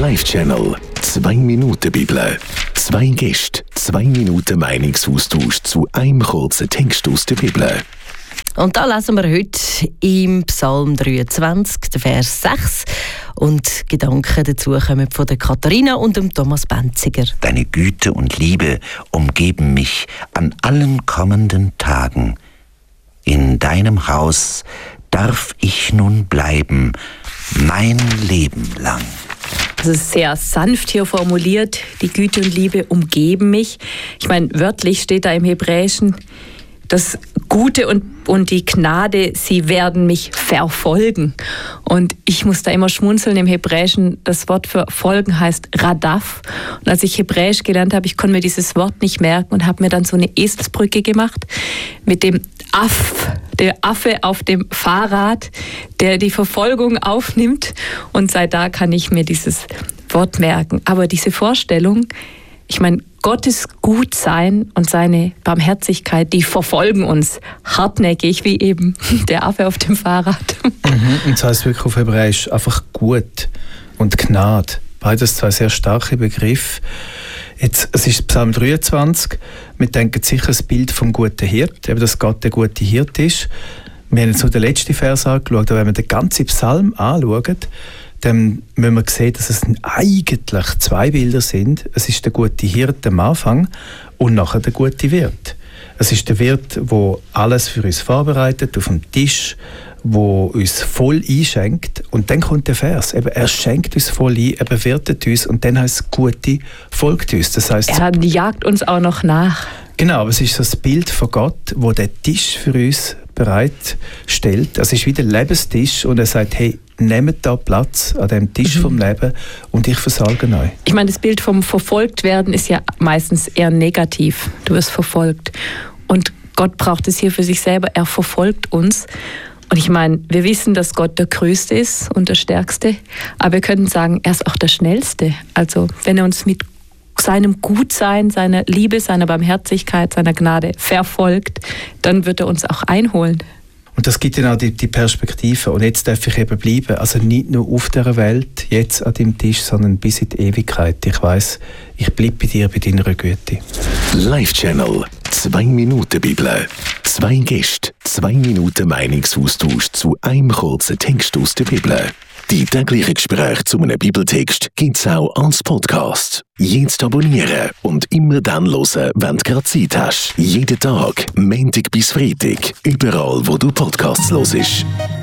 Live-Channel. 2 Minuten Bibel. 2 Gäste, 2 Minuten Meinungsaustausch zu einem kurzen Text aus der Bibel. Und da lesen wir heute im Psalm 23, den Vers 6. Und Gedanken dazu kommen von der Katharina und dem Thomas Benziger. Deine Güte und Liebe umgeben mich an allen kommenden Tagen. In deinem Haus darf ich nun bleiben, mein Leben lang. Das ist sehr sanft hier formuliert. Die Güte und Liebe umgeben mich. Ich meine, wörtlich steht da im Hebräischen, das Gute und die Gnade, sie werden mich verfolgen. Und ich muss da immer schmunzeln im Hebräischen. Das Wort für folgen heißt Radaf. Und als ich Hebräisch gelernt habe, ich konnte mir dieses Wort nicht merken und habe mir dann so eine Eselsbrücke gemacht mit dem der Affe auf dem Fahrrad, der die Verfolgung aufnimmt. Und seit da kann ich mir dieses Wort merken. Aber diese Vorstellung, ich meine, Gottes Gutsein und seine Barmherzigkeit, die verfolgen uns hartnäckig, wie eben der Affe auf dem Fahrrad. Und das heisst wirklich auf Hebräisch einfach gut und Gnade. Beides zwei sehr starke Begriffe. Jetzt, es ist Psalm 23. Wir denken sicher das Bild vom guten Hirt, eben dass Gott der gute Hirt ist. Wir haben jetzt nur den letzten Vers angeschaut, aber wenn wir den ganzen Psalm anschauen, dann müssen wir sehen, dass es eigentlich 2 Bilder sind. Es ist der gute Hirte am Anfang und nachher der gute Wirt. Es ist der Wirt, der alles für uns vorbereitet, auf dem Tisch, der uns voll einschenkt. Und dann kommt der Vers. Eben, er schenkt uns voll ein, er bewirtet uns und dann heisst es, Gute folgt uns. Das heisst, er jagt uns auch noch nach. Genau, aber es ist so das Bild von Gott, wo der Tisch für uns bereitstellt. Es ist wie der Lebenstisch und er sagt, hey, nehmt da Platz an dem Tisch vom Leben und ich versorge euch. Ich meine, das Bild vom Verfolgtwerden ist ja meistens eher negativ. Du wirst verfolgt. Und Gott braucht es hier für sich selber. Er verfolgt uns. Und ich meine, wir wissen, dass Gott der Größte ist und der Stärkste. Aber wir können sagen, er ist auch der Schnellste. Also wenn er uns mit seinem Gutsein, seiner Liebe, seiner Barmherzigkeit, seiner Gnade verfolgt, dann wird er uns auch einholen. Und das gibt dann auch die Perspektive. Und jetzt darf ich eben bleiben. Also nicht nur auf dieser Welt, jetzt an deinem Tisch, sondern bis in die Ewigkeit. Ich weiss, ich bleibe bei dir, bei deiner Güte. Live-Channel. 2 Minuten Bibel. 2 Gäste, 2 Minuten Meinungsaustausch zu einem kurzen Text aus der Bibel. Die täglichen Gespräche zu einem Bibeltext gibt es auch als Podcast. Jetzt abonnieren und immer dann hören, wenn du gerade Zeit hast. Jeden Tag, Montag bis Freitag, überall wo du Podcasts hörst.